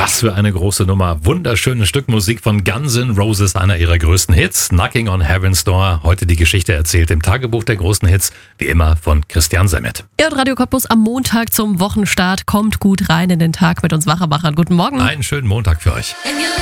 Was für eine große Nummer. Wunderschönes Stück Musik von Guns N' Roses, einer ihrer größten Hits. Knocking on Heaven's Door. Heute die Geschichte erzählt im Tagebuch der großen Hits. Wie immer von Christian Semmet. Ja, und Radio Cottbus am Montag zum Wochenstart. Kommt gut rein in den Tag mit uns Wachermachern. Guten Morgen. Einen schönen Montag für euch.